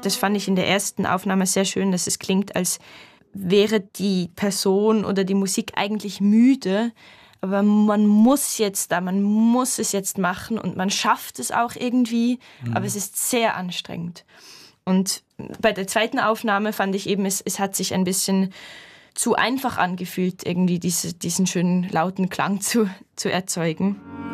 das fand ich in der ersten Aufnahme sehr schön, dass es klingt, als wäre die Person oder die Musik eigentlich müde, aber man muss es jetzt machen und man schafft es auch irgendwie, aber es ist sehr anstrengend. Und bei der zweiten Aufnahme fand ich eben, es hat sich ein bisschen zu einfach angefühlt, irgendwie diesen schönen lauten Klang zu erzeugen.